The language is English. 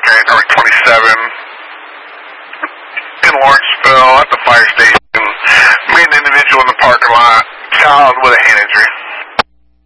North 27 in Lawrenceville at the fire station. Made an individual in the parking lot, child with a hand injury.